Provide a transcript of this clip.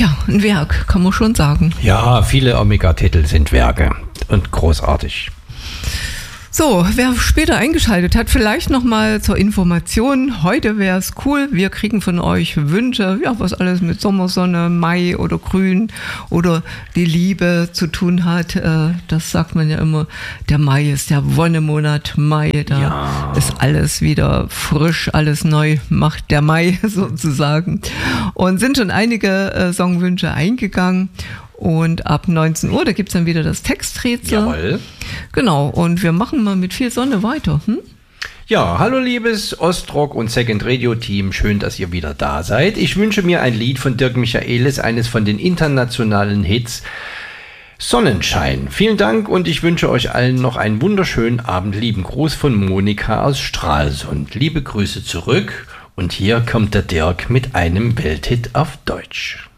Tja, ein Werk, kann man schon sagen. Ja, viele Omega-Titel sind Werke und großartig. So, wer später eingeschaltet hat, vielleicht nochmal zur Information. Heute wäre es cool, wir kriegen von euch Wünsche, ja, was alles mit Sommersonne, Mai oder Grün oder die Liebe zu tun hat. Das sagt man ja immer, der Mai ist der Wonnemonat Mai, da ist alles wieder frisch, alles neu, macht der Mai sozusagen. Und sind schon einige Songwünsche eingegangen. Und ab 19 Uhr, da gibt's dann wieder das Texträtsel. Jawohl. Genau, und wir machen mal mit viel Sonne weiter. Ja, hallo liebes Ostrock und Second Radio Team, schön, dass ihr wieder da seid. Ich wünsche mir ein Lied von Dirk Michaelis, eines von den internationalen Hits Sonnenschein. Vielen Dank und ich wünsche euch allen noch einen wunderschönen Abend. Lieben Gruß von Monika aus Stralsund. Liebe Grüße zurück und hier kommt der Dirk mit einem Welthit auf Deutsch.